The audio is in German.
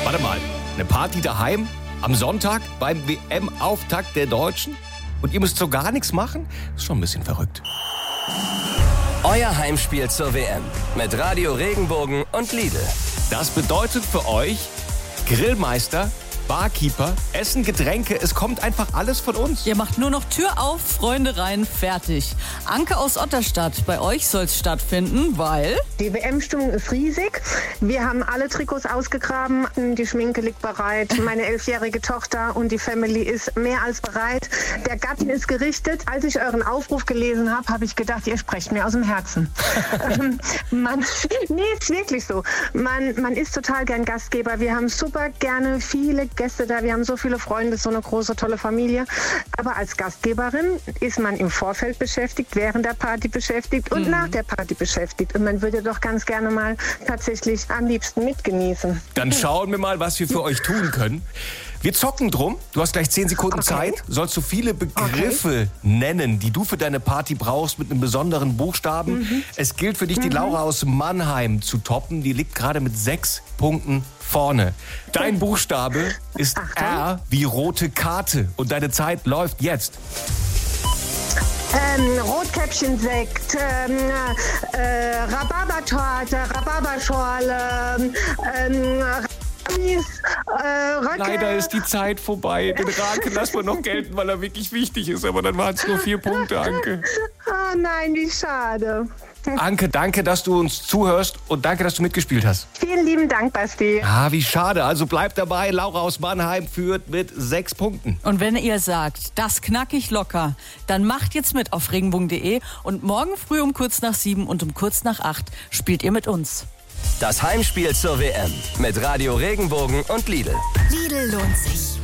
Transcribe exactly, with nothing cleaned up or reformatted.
Warte mal, eine Party daheim am Sonntag beim W M-Auftakt der Deutschen? Und ihr müsst so gar nichts machen? Ist schon ein bisschen verrückt. Euer Heimspiel zur W M mit Radio Regenbogen und Lidl. Das bedeutet für euch Grillmeister, Barkeeper, Essen, Getränke, es kommt einfach alles von uns. Ihr macht nur noch Tür auf, Freunde rein, fertig. Anke aus Otterstadt, bei euch soll's stattfinden, weil... Die W M-Stimmung ist riesig. Wir haben alle Trikots ausgegraben, die Schminke liegt bereit, meine elfjährige Tochter und die Family ist mehr als bereit. Der Garten ist gerichtet. Als ich euren Aufruf gelesen habe, habe ich gedacht, ihr sprecht mir aus dem Herzen. ähm, man, nee, ist wirklich so. Man, man ist total gern Gastgeber. Wir haben super gerne viele Gäste da, wir haben so viele Freunde, so eine große, tolle Familie. Aber als Gastgeberin ist man im Vorfeld beschäftigt, während der Party beschäftigt und mhm. nach der Party beschäftigt. Und man würde doch ganz gerne mal tatsächlich am liebsten mitgenießen. Dann schauen wir mal, was wir für euch tun können. Wir zocken drum. Du hast gleich zehn Sekunden okay. Zeit. Sollst du viele Begriffe okay. nennen, die du für deine Party brauchst mit einem besonderen Buchstaben. Mhm. Es gilt für dich, die mhm. Laura aus Mannheim zu toppen. Die liegt gerade mit sechs Punkten vorne. Dein Buchstabe ist Achtung. R wie rote Karte. Und deine Zeit läuft jetzt. Ähm, Rotkäppchensekt, ähm, äh, Rhabarbertorte, Rhabarberschorle, ähm, Ramis, äh, Leider ist die Zeit vorbei. Den Raken lassen wir noch gelten, weil er wirklich wichtig ist. Aber dann waren es nur vier Punkte, Anke. Oh nein, wie schade. Anke, danke, dass du uns zuhörst und danke, dass du mitgespielt hast. Vielen lieben Dank, Basti. Ah, wie schade. Also bleibt dabei. Laura aus Mannheim führt mit sechs Punkten. Und wenn ihr sagt, das knack ich locker, dann macht jetzt mit auf regenbogen punkt de und morgen früh um kurz nach sieben und um kurz nach acht spielt ihr mit uns. Das Heimspiel zur W M mit Radio Regenbogen und Lidl. Lidl lohnt sich.